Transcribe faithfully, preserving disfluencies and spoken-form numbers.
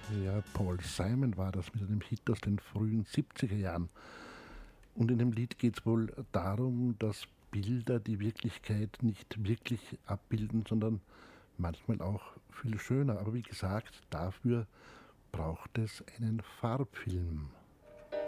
Ja, Paul Simon war das mit einem Hit aus den frühen siebziger Jahren. Und in dem Lied geht es wohl darum, dass Bilder die Wirklichkeit nicht wirklich abbilden, sondern manchmal auch viel schöner. Aber wie gesagt, dafür braucht es einen Farbfilm.